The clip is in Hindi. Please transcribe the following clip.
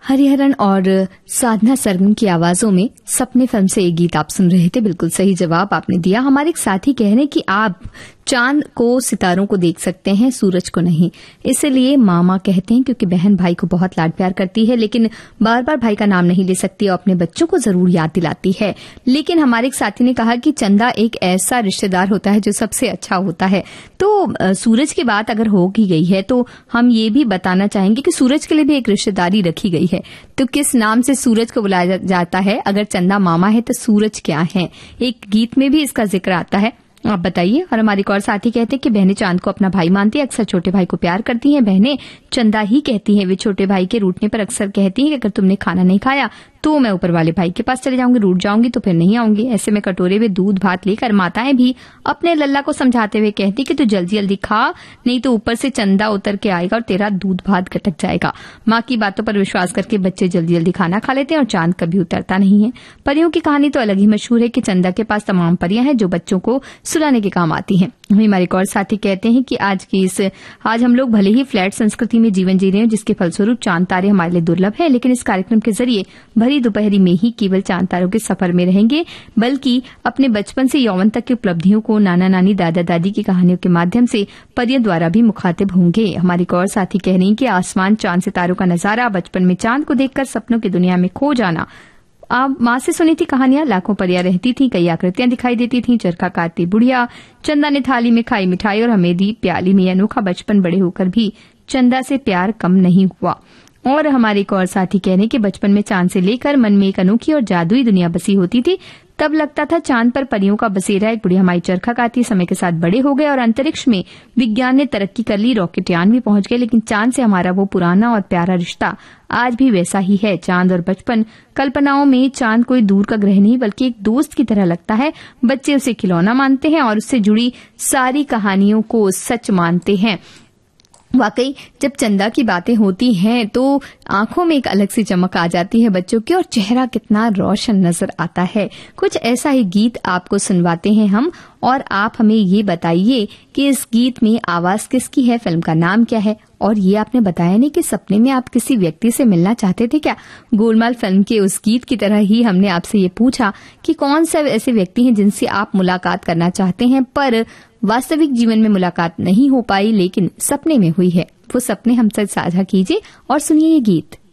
हरिहरन और साधना सरगम की आवाजों में सपने फिल्म से एक गीत आप सुन रहे थे। बिल्कुल सही जवाब आपने दिया। हमारे एक साथी कह रहे हैं कि आप चांद को, सितारों को देख सकते हैं, सूरज को नहीं। इसलिए मामा कहते हैं क्योंकि बहन भाई को बहुत लाड प्यार करती है, लेकिन बार बार भाई का नाम नहीं ले सकती और अपने बच्चों को जरूर याद दिलाती है। लेकिन हमारे एक साथी ने कहा कि चंदा एक ऐसा रिश्तेदार होता है जो सबसे अच्छा होता है। तो सूरज की बात अगर हो ही गई है तो हम ये भी बताना चाहेंगे कि सूरज के लिए भी एक रिश्तेदारी रखी गई है। तो किस नाम से सूरज को बुलाया जाता है? अगर चंदा मामा है तो सूरज क्या है? एक गीत में भी इसका जिक्र आता है, आप बताइए। और हमारे एक और साथी कहते हैं कि बहनें चांद को अपना भाई मानती है, अक्सर छोटे भाई को प्यार करती हैं। बहनें चंदा ही कहती हैं। वे छोटे भाई के रूठने पर अक्सर कहती हैं कि अगर तुमने खाना नहीं खाया तो मैं ऊपर वाले भाई के पास चले जाऊंगी, रूठ जाऊंगी तो फिर नहीं आऊंगी। ऐसे में कटोरे में दूध भात लेकर माताएं भी अपने लल्ला को समझाते हुए कहती कि तू जल्दी जल्दी खा, नहीं तो ऊपर से चंदा उतर के आएगा और तेरा दूध भात गटक जाएगा। माँ की बातों पर विश्वास करके बच्चे जल्दी जल्दी खाना खा लेते हैं और चांद कभी उतरता नहीं है। परियों की कहानी तो अलग ही मशहूर है कि चंदा के पास तमाम परियां हैं जो बच्चों को सुलाने के काम आती हैं। हमारे एक और साथी कहते हैं कि आज हम लोग भले ही फ्लैट संस्कृति में जीवन जी रहे हैं, जिसके फलस्वरूप चांद तारे हमारे लिए दुर्लभ है, लेकिन इस कार्यक्रम के जरिए भरी दोपहरी में ही केवल चांद तारों के सफर में रहेंगे, बल्कि अपने बचपन से यौवन तक की उपलब्धियों को नाना नानी दादा दादी की कहानियों के माध्यम से परियों द्वारा भी मुखातिब होंगे। हमारे एक और साथी कह रही हैं कि आसमान, चांद, सितारों का नजारा, बचपन में चांद को देखकर सपनों की दुनिया में खो जाना। आप माँ से सुनी थी कहानियां, लाखों परियां रहती थी, कई आकृतियां दिखाई देती थी, चरखा काटती बुढ़िया, चंदा ने थाली में खाई मिठाई और हमें दी प्याली में। अनोखा बचपन, बड़े होकर भी चंदा से प्यार कम नहीं हुआ। और हमारे एक और साथी कह रहे हैं कि बचपन में चांद से लेकर मन में एक अनोखी और जादुई दुनिया बसी होती थी। तब लगता था चांद पर परियों का बसेरा। एक बुढ़िया माई चरखा काटती, समय के साथ बड़े हो गए और अंतरिक्ष में विज्ञान ने तरक्की कर ली, रॉकेटयान भी पहुंच गए, लेकिन चांद से हमारा वो पुराना और प्यारा रिश्ता आज भी वैसा ही है। चांद और बचपन, कल्पनाओं में चांद कोई दूर का ग्रह नहीं बल्कि एक दोस्त की तरह लगता है। बच्चे उसे खिलौना मानते हैं और उससे जुड़ी सारी कहानियों को सच मानते हैं। वाकई जब चंदा की बातें होती हैं तो आंखों में एक अलग सी चमक आ जाती है बच्चों की और चेहरा कितना रोशन नजर आता है। कुछ ऐसा ही गीत आपको सुनवाते हैं हम, और आप हमें ये बताइए कि इस गीत में आवाज किसकी है, फिल्म का नाम क्या है। और ये आपने बताया नहीं कि सपने में आप किसी व्यक्ति से मिलना चाहते थे क्या? गोलमाल फिल्म के उस गीत की तरह ही हमने आपसे ये पूछा कि कौन से ऐसे व्यक्ति हैं जिनसे आप मुलाकात करना चाहते हैं पर वास्तविक जीवन में मुलाकात नहीं हो पाई, लेकिन सपने में हुई है। वो सपने हमसे साझा कीजिए और सुनिए ये गीत।